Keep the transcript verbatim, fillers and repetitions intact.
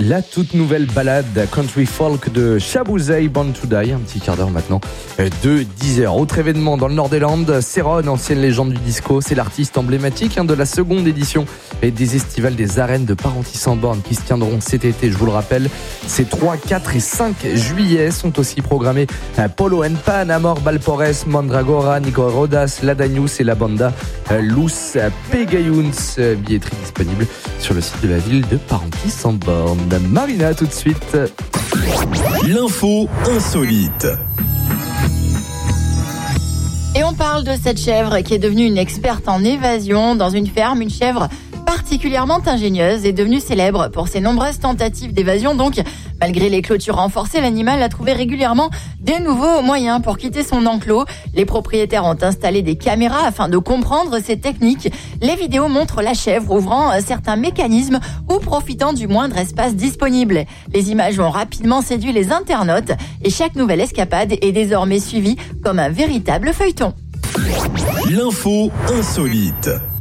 La toute nouvelle balade country folk de Shabouzey, Born to Die, un petit quart d'heure maintenant de dix heures. Autre événement dans le nord des Landes, Céron, ancienne légende du disco, c'est l'artiste emblématique hein, de la seconde édition et des estivales des arènes de Parentis-en-Born qui se tiendront cet été, je vous le rappelle. Ces trois, quatre et cinq juillet sont aussi programmés à Polo and Pan, Amor, Balpores, Mandragora, Nico Rodas, Ladanius et la banda Luz Pegayuns. Billetterie disponible sur le site de la ville de Parentis-en-Born. Marina, tout de suite. L'info insolite. Et on parle de cette chèvre qui est devenue une experte en évasion dans une ferme. Une chèvre particulièrement ingénieuse est devenue célèbre pour ses nombreuses tentatives d'évasion. Donc, malgré les clôtures renforcées, l'animal a trouvé régulièrement des nouveaux moyens pour quitter son enclos. Les propriétaires ont installé des caméras afin de comprendre ces techniques. Les vidéos montrent la chèvre ouvrant certains mécanismes ou profitant du moindre espace disponible. Les images ont rapidement séduit les internautes et chaque nouvelle escapade est désormais suivie comme un véritable feuilleton. L'info insolite.